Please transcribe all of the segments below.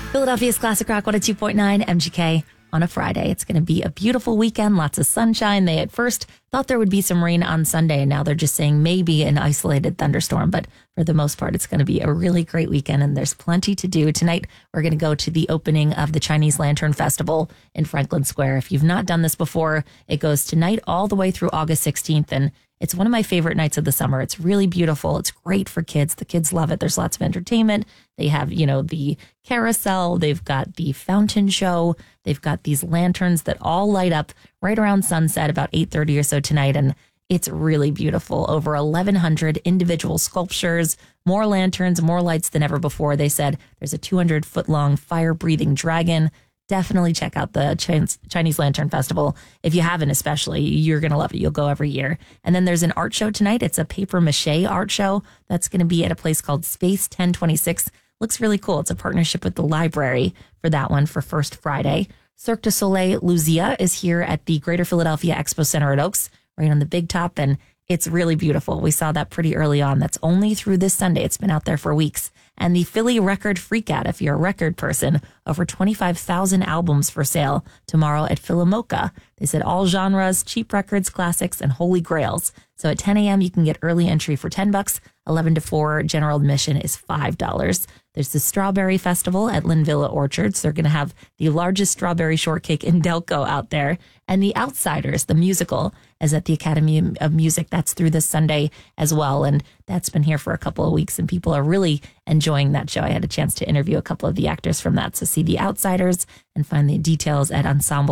Philadelphia's Classic Rock 102.9 MGK on a Friday. It's going to be a beautiful weekend, lots of sunshine. They at first thought there would be some rain on Sunday, and now they're just saying maybe an isolated thunderstorm. But for the most part, it's going to be a really great weekend, and there's plenty to do. Tonight, we're going to go to the opening of the Chinese Lantern Festival in Franklin Square. If you've not done this before, it goes tonight all the way through August 16th, and it's one of my favorite nights of the summer. It's really beautiful. It's great for kids. The kids love it. There's lots of entertainment. They have, the carousel. They've got the fountain show. They've got these lanterns that all light up right around sunset, about 8:30 or so tonight. And it's really beautiful. Over 1,100 individual sculptures, more lanterns, more lights than ever before. They said there's a 200-foot-long fire-breathing dragon. Definitely check out the Chinese Lantern Festival. If you haven't, especially, you're going to love it. You'll go every year. And then there's an art show tonight. It's a paper mache art show that's going to be at a place called Space 1026. Looks really cool. It's a partnership with the library for that one for First Friday. Cirque du Soleil Lucia is here at the Greater Philadelphia Expo Center at Oaks, right on the big top. And it's really beautiful. We saw that pretty early on. That's only through this Sunday. It's been out there for weeks. And the Philly Record Freakout, if you're a record person, over 25,000 albums for sale tomorrow at Philomoka. They said all genres, cheap records, classics, and holy grails. So at 10 a.m., you can get early entry for $10. 11 to 4, general admission is $5. There's the Strawberry Festival at Linvilla Orchards. They're going to have the largest strawberry shortcake in Delco out there. And The Outsiders, the musical, is at the Academy of Music. That's through this Sunday as well. And that's been here for a couple of weeks, and people are really enjoying that show. I had a chance to interview a couple of the actors from that. So see The Outsiders and find the details at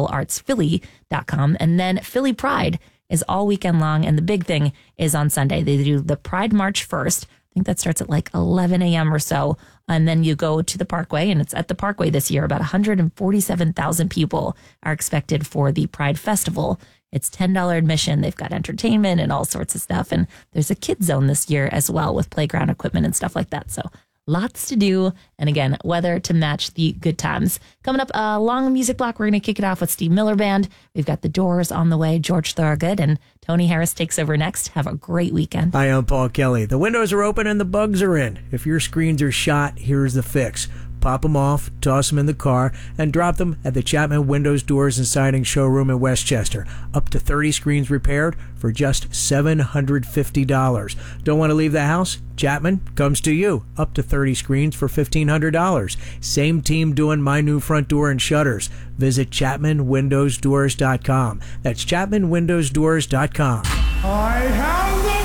ensembleartsphilly.com. And then Philly Pride is all weekend long. And the big thing is on Sunday. They do the Pride March 1st. I think that starts at like 11 a.m. or so. And then you go to the Parkway, and it's at the Parkway this year. About 147,000 people are expected for the Pride Festival. It's $10 admission. They've got entertainment and all sorts of stuff. And there's a kids zone this year as well with playground equipment and stuff like that. So lots to do. And again, weather to match the good times. Coming up along the music block, we're going to kick it off with Steve Miller Band. We've got The Doors on the way, George Thorogood, and Tony Harris takes over next. Have a great weekend. Hi, I'm Paul Kelly. The windows are open and the bugs are in. If your screens are shot, here's the fix. Pop them off, toss them in the car, and drop them at the Chapman Windows, Doors, and Siding showroom in Westchester. Up to 30 screens repaired for just $750. Don't want to leave the house? Chapman comes to you. Up to 30 screens for $1,500. Same team doing my new front door and shutters. Visit ChapmanWindowsDoors.com. That's ChapmanWindowsDoors.com. I have the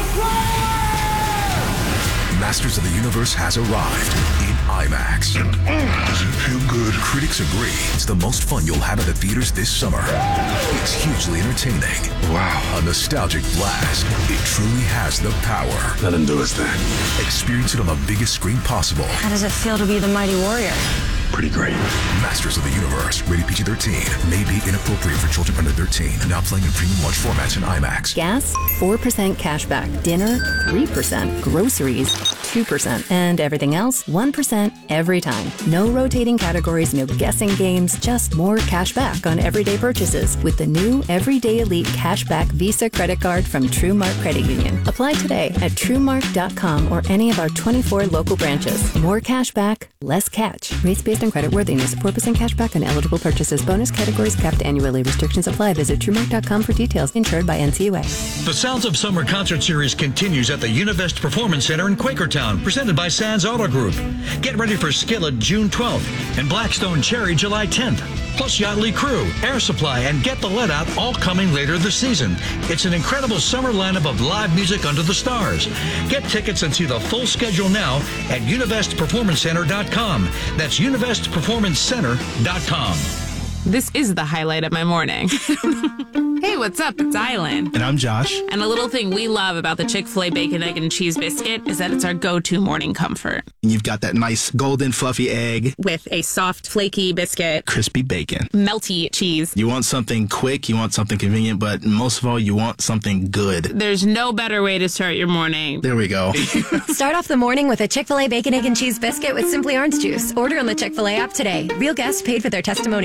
power! Masters of the Universe has arrived in IMAX. Does it feel good? Critics agree it's the most fun you'll have at the theaters this summer. It's hugely entertaining. Wow. A nostalgic blast. It truly has the power. Let him do his thing. Experience it on the biggest screen possible. How does it feel to be the mighty warrior? Pretty great. Masters of the Universe. Rated PG-13. May be inappropriate for children under 13. Now playing in premium large formats in IMAX. Gas, 4% cashback. Dinner, 3%. Groceries, 2%. And everything else, 1% every time. No rotating categories, no guessing games, just more cash back on everyday purchases with the new Everyday Elite Cashback Visa credit card from TrueMark Credit Union. Apply today at TrueMark.com or any of our 24 local branches. More cash back, less catch. Rates based on credit worthiness. 4% cash back on eligible purchases. Bonus categories capped annually. Restrictions apply. Visit TrueMark.com for details. Insured by NCUA. The Sounds of Summer concert series continues at the Univest Performance Center in Quakertown, presented by Sands Auto Group. Get ready for Skillet June 12th and Blackstone Cherry July 10th. Plus Yachtly Crew, Air Supply, and Get the Let Out all coming later this season. It's an incredible summer lineup of live music under the stars. Get tickets and see the full schedule now at UnivestPerformanceCenter.com. That's UnivestPerformanceCenter.com. This is the highlight of my morning. Hey, what's up? It's Island. And I'm Josh. And a little thing we love about the Chick-fil-A Bacon, Egg, and Cheese Biscuit is that it's our go-to morning comfort. You've got that nice golden fluffy egg. With a soft, flaky biscuit. Crispy bacon. Melty cheese. You want something quick, you want something convenient, but most of all, you want something good. There's no better way to start your morning. There we go. Start off the morning with a Chick-fil-A Bacon, Egg, and Cheese Biscuit with Simply Orange Juice. Order on the Chick-fil-A app today. Real guests paid for their testimonials.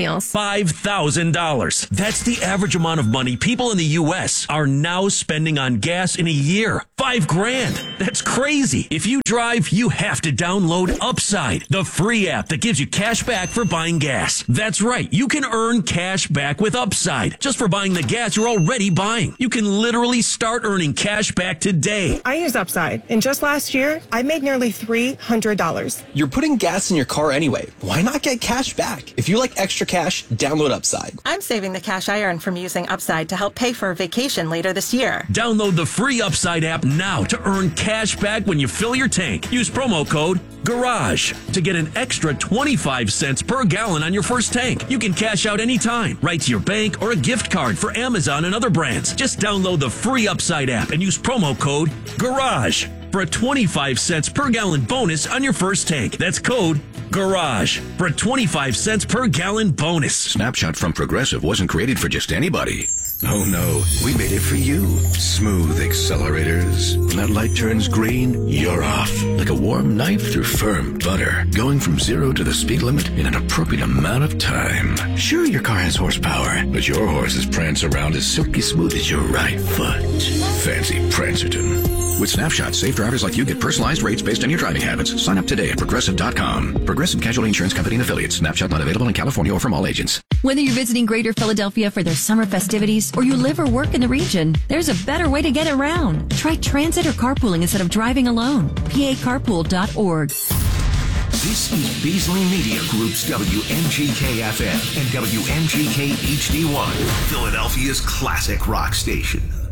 $5,000. That's the average amount of money people in the U.S. are now spending on gas in a year. $5,000. That's crazy. If you drive, you have to download Upside, the free app that gives you cash back for buying gas. That's right. You can earn cash back with Upside just for buying the gas you're already buying. You can literally start earning cash back today. I use Upside, and just last year, I made nearly $300. You're putting gas in your car anyway. Why not get cash back? If you like extra cash, download Upside. I'm saving the cash I earn from using Upside to help pay for a vacation later this year. Download the free Upside app now to earn cash back when you fill your tank. Use promo code GARAGE to get an extra 25 cents per gallon on your first tank. You can cash out anytime, right to your bank or a gift card for Amazon and other brands. Just download the free Upside app and use promo code GARAGE for a 25 cents per gallon bonus on your first tank. That's code GARAGE for a 25 cents per gallon bonus. Snapshot from Progressive wasn't created for just anybody. Oh no, we made it for you. Smooth accelerators. When that light turns green, you're off. Like a warm knife through firm butter. Going from 0 to the speed limit in an appropriate amount of time. Sure, your car has horsepower, but your horses prance around as silky smooth as your right foot. Fancy Prancerton. With Snapshot, safe drivers like you get personalized rates based on your driving habits. Sign up today at Progressive.com. Progressive Casualty Insurance Company and Affiliates. Snapshot not available in California or from all agents. Whether you're visiting Greater Philadelphia for their summer festivities or you live or work in the region, there's a better way to get around. Try transit or carpooling instead of driving alone. PACarpool.org. This is Beasley Media Group's WMGK-FM and WMGK HD1, Philadelphia's classic rock station.